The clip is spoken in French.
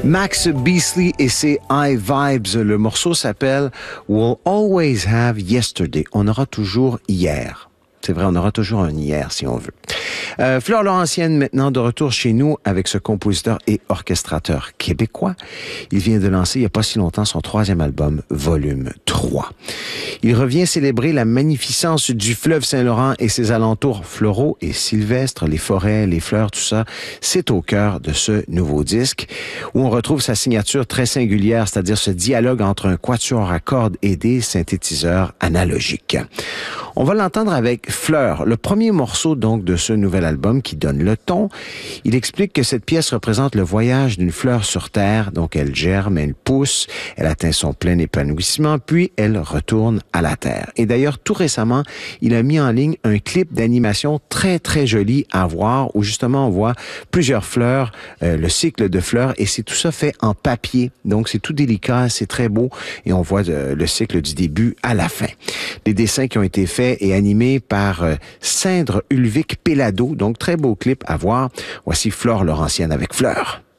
Max Beasley et ses High Vibes. Le morceau s'appelle We'll Always Have Yesterday. On aura toujours hier. C'est vrai, on aura toujours un hier si on veut. Fleur Laurentienne, maintenant, de retour chez nous avec ce compositeur et orchestrateur québécois. Il vient de lancer, il n'y a pas si longtemps, son 3e album, Volume 3. Il revient célébrer la magnificence du fleuve Saint-Laurent et ses alentours floraux et sylvestres, les forêts, les fleurs, tout ça. C'est au cœur de ce nouveau disque où on retrouve sa signature très singulière, c'est-à-dire ce dialogue entre un quatuor à cordes et des synthétiseurs analogiques. On va l'entendre avec Fleur, le premier morceau donc de ce nouvel album qui donne le ton. Il explique que cette pièce représente le voyage d'une fleur sur terre, donc elle germe, elle pousse, elle atteint son plein épanouissement, puis elle retourne à la terre. Et d'ailleurs, tout récemment, il a mis en ligne un clip d'animation très, très joli à voir, où justement on voit plusieurs fleurs, le cycle de fleurs, et c'est tout ça fait en papier. Donc c'est tout délicat, c'est très beau, et on voit le cycle du début à la fin. Les dessins qui ont été faits et animé par Cindre Ulvic Pelado, donc très beau clip à voir. Voici Flore Laurentienne avec Fleur.